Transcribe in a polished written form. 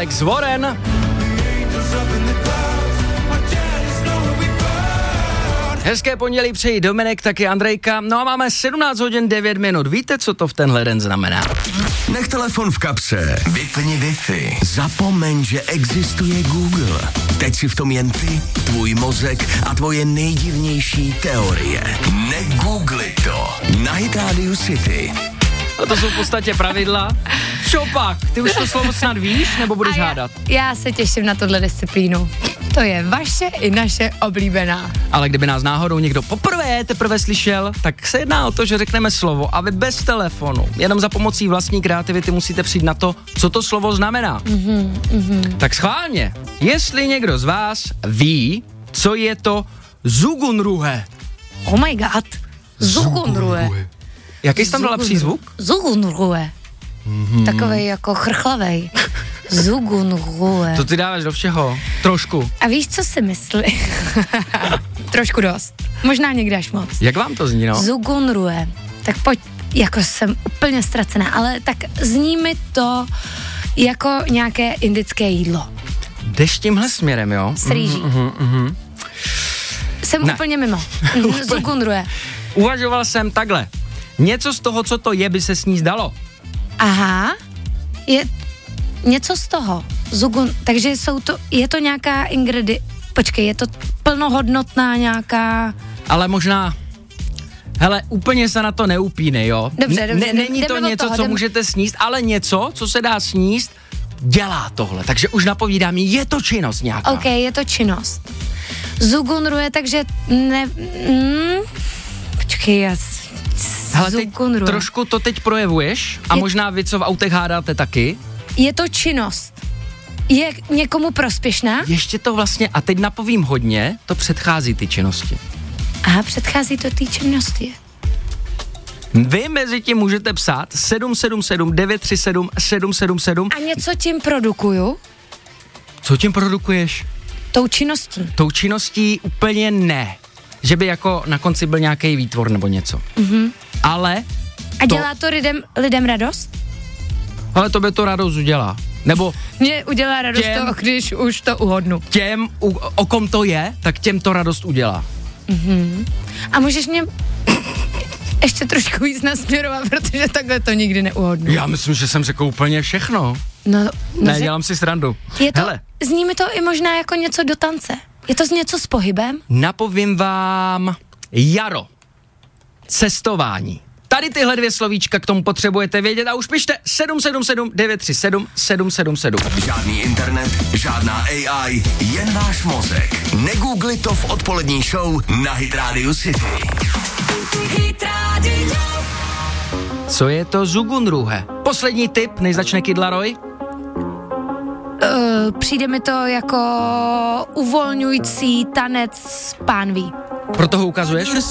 Alex Warren. Hezké pondělí přeji Dominik, taky Andrejka. No a máme 17 hodin 9 minut. Víte, co to v tenhle den znamená? Nech telefon v kapse, vypni Wi-Fi, zapomeň, že existuje Google. Teď si v tom jen ty, tvůj mozek a tvoje nejdivnější teorie. Negoogli to. Na Hit Radio City. A to jsou v podstatě pravidla. Čo pak? Ty už to slovo snad víš, nebo budeš hádat? Já se těším na tohle disciplínu. To je vaše i naše oblíbená. Ale kdyby nás náhodou někdo teprve slyšel, tak se jedná o to, že řekneme slovo a vy bez telefonu, jenom za pomocí vlastní kreativity musíte přijít na to, co to slovo znamená. Tak schválně, jestli někdo z vás ví, co je to Zugunruhe. Oh my god. Zugunruhe. Jaký jsi tam dala přízvuk? Zugunruhe. Takovej jako chrchlavej. Zugunruhe. To ty dáváš do všeho. Trošku. A víš, co si myslí? Trošku dost. Možná někde až moc. Jak vám to zní, no? Zugunruhe. Tak pojď, jako jsem úplně ztracená, ale tak zní mi to jako nějaké indické jídlo. Jdeš tímhle směrem, jo? S rýží. Jsem úplně mimo. Zugunruhe. Uvažoval jsem takhle. Něco z toho, co to je, by se sníst dalo. Aha. Je něco z toho. Takže je to nějaká Počkej, je to plnohodnotná nějaká... Ale možná... Hele, úplně se na to neupínej, jo? Dobře. Není to něco, co můžete sníst, ale něco, co se dá sníst, dělá tohle. Takže už napovídám, je to činnost nějaká. OK, je to činnost. Zugunruhe, takže počkej, hele, trošku to teď projevuješ a možná vy, co v autech hádáte taky. Je to činnost. Je někomu prospěšná? Ještě to vlastně, a teď napovím hodně, to předchází ty činnosti. Aha, předchází to ty činnosti. Vy mezi tím můžete psát 777 937 777. A něco tím produkuju? Co tím produkuješ? Tou činností. Tou činností úplně ne. Že by jako na konci byl nějaký výtvor nebo něco. Ale... A dělá to lidem radost? Ale to by to radost udělá. Nebo... Mně udělá radost to, když už to uhodnu. Těm, o kom to je, tak těm to radost udělá. A můžeš mě ještě trošku víc nasměrovat, protože takhle to nikdy neuhodnu. Já myslím, že jsem řekl úplně všechno. No ne, dělám si srandu. Zní mi to i možná jako něco do tance. Je to něco s pohybem? Napovím vám jaro. Cestování. Tady tyhle dvě slovíčka k tomu potřebujete vědět a už pište 777 937 777. Žádný internet, žádná AI, jen váš mozek. Negoogli to v odpolední show na Hit Radio City. Hit Radio. Co je to Zugunruhe? Poslední tip, než začne Kid Laroi. Přijde mi to jako uvolňující tanec pánví. Proto ho ukazuješ?